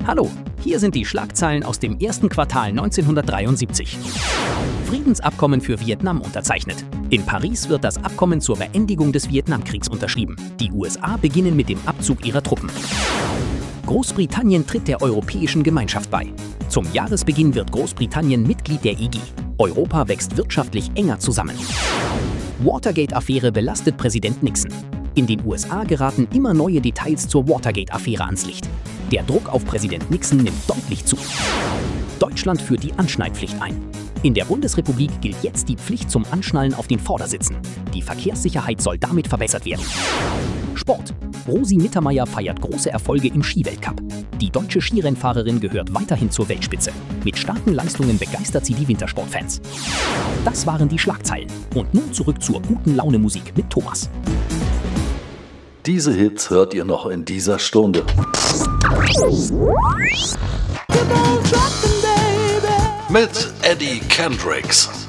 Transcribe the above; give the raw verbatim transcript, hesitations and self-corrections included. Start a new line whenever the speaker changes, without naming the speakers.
Hallo, hier sind die Schlagzeilen aus dem ersten Quartal neunzehnhundertdreiundsiebzig. Friedensabkommen für Vietnam unterzeichnet. In Paris wird das Abkommen zur Beendigung des Vietnamkriegs unterschrieben. Die U S A beginnen mit dem Abzug ihrer Truppen. Großbritannien tritt der Europäischen Gemeinschaft bei. Zum Jahresbeginn wird Großbritannien Mitglied der E G. Europa wächst wirtschaftlich enger zusammen. Watergate-Affäre belastet Präsident Nixon. In den U S A geraten immer neue Details zur Watergate-Affäre ans Licht. Der Druck auf Präsident Nixon nimmt deutlich zu. Deutschland führt die Anschnallpflicht ein. In der Bundesrepublik gilt jetzt die Pflicht zum Anschnallen auf den Vordersitzen. Die Verkehrssicherheit soll damit verbessert werden. Sport. Rosi Mittermeier feiert große Erfolge im Skiweltcup. Die deutsche Skirennfahrerin gehört weiterhin zur Weltspitze. Mit starken Leistungen begeistert sie die Wintersportfans. Das waren die Schlagzeilen. Und nun zurück zur guten Laune-Musik mit Thomas.
Diese Hits hört ihr noch in dieser Stunde. Mit Eddie Kendricks.